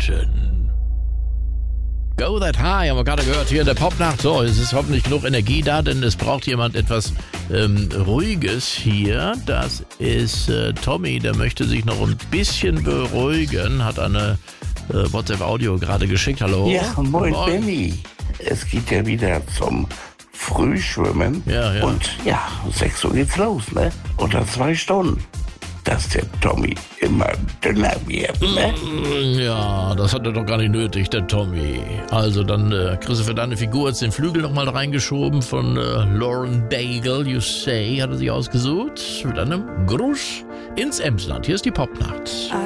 Minuten. Go That High haben wir gerade gehört hier in der Popnacht. So, es ist hoffentlich genug Energie da, denn es braucht jemand etwas Ruhiges hier. Das ist Tommy, der möchte sich noch ein bisschen beruhigen, hat eine WhatsApp-Audio gerade geschickt. Hallo? Ja, moin Benny. Es geht ja wieder zum Frühschwimmen. Ja. Und ja, 6 Uhr geht's los, ne? Unter 2 Stunden. Dass der Tommy immer dünner wird, ne? Ja, das hat er doch gar nicht nötig, der Tommy. Also dann kriegst du für deine Figur jetzt den Flügel nochmal reingeschoben von Lauren Daigle, You Say, hat er sich ausgesucht. Mit einem Gruß ins Emsland. Hier ist die Popnacht.